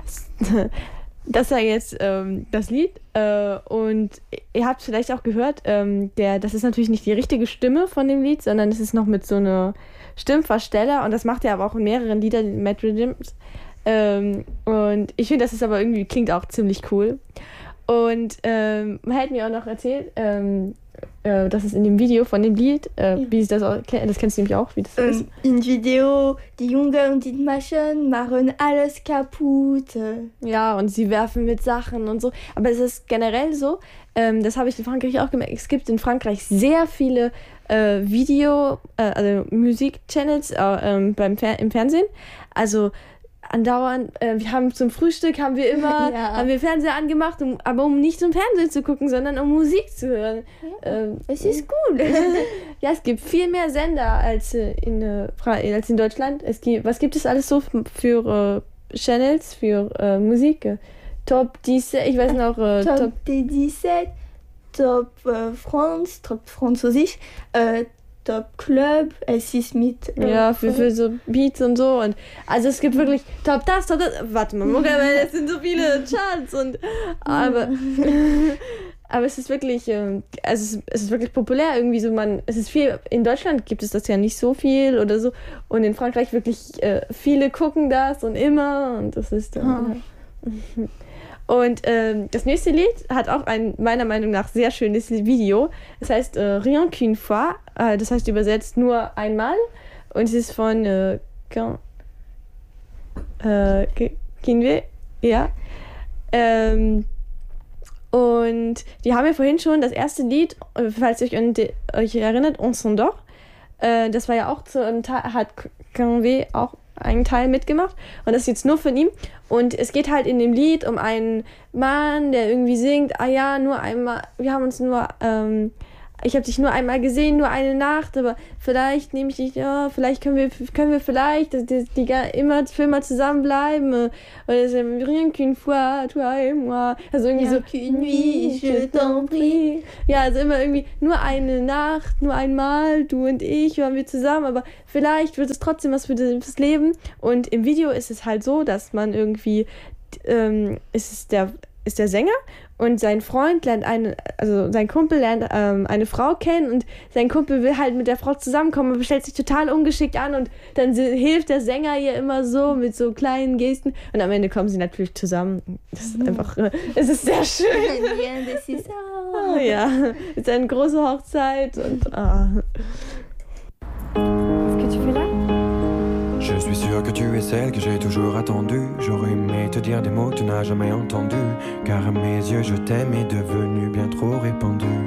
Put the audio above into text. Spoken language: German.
das war jetzt das Lied und ihr habt vielleicht auch gehört, das ist natürlich nicht die richtige Stimme von dem Lied, sondern es ist noch mit so einer Stimmversteller und das macht er aber auch in mehreren Liedern, Matt Riddams. Und ich finde, das ist aber irgendwie, klingt auch ziemlich cool. Und man hat mir auch noch erzählt, dass es in dem Video von dem Lied, wie das das kennst du nämlich auch, wie das ist. Im Video, die Jungen und die Mädchen machen alles kaputt. Ja, und sie werfen mit Sachen und so. Aber es ist generell so, das habe ich in Frankreich auch gemerkt, es gibt in Frankreich sehr viele also Musik-Channels im Fernsehen. Also andauernd, wir haben zum Frühstück, haben wir Fernseher angemacht, um nicht zum Fernsehen zu gucken, sondern um Musik zu hören. Es ist cool. Ja, es gibt viel mehr Sender als in Deutschland. Was gibt es alles so für Channels, für Musik? Top 10, ich weiß noch. Top 17, Top France, Top Französisch, Top Club, es ist mit... ja, für so Beats und so. Und also es gibt wirklich Top das. Warte mal, es sind so viele Charts. Aber es ist wirklich, es ist wirklich populär irgendwie so. Es ist viel, in Deutschland gibt es das ja nicht so viel oder so. Und in Frankreich wirklich viele gucken das und immer. Und das ist Und das nächste Lied hat auch ein meiner Meinung nach sehr schönes Video. Es heißt Rien qu'une fois, das heißt übersetzt nur einmal. Und es ist von Kinvé, ja. Und die haben ja vorhin schon das erste Lied, falls ihr euch erinnert, On s'endort. Das war ja auch hat Kinvé auch einen Teil mitgemacht und das ist jetzt nur von ihm und es geht halt in dem Lied um einen Mann, der irgendwie singt, nur einmal, ich habe dich nur einmal gesehen, nur eine Nacht, aber vielleicht nehme ich dich, vielleicht können wir vielleicht immer für immer zusammenbleiben. Oder so, rien qu'une fois, toi et moi. Also irgendwie so, qu'une nuit, je t'en prie. Ja, also immer irgendwie nur eine Nacht, nur einmal, du und ich waren wir zusammen, aber vielleicht wird es trotzdem was fürs Leben. Und im Video ist es halt so, dass man irgendwie, ist der Sänger und sein Freund sein Kumpel lernt eine Frau kennen und sein Kumpel will halt mit der Frau zusammenkommen, aber stellt sich total ungeschickt an und dann hilft der Sänger ihr immer so mit so kleinen Gesten und am Ende kommen sie natürlich zusammen. Das ist einfach, es ist sehr schön. Ja, es ist eine große Hochzeit und Qu'est-ce que tu fais là? Je suis sûr que tu es celle que j'ai toujours attendue. J'aurais aimé te dire des mots que tu n'as jamais entendus, car à mes yeux je t'aime est devenu bien trop répandu.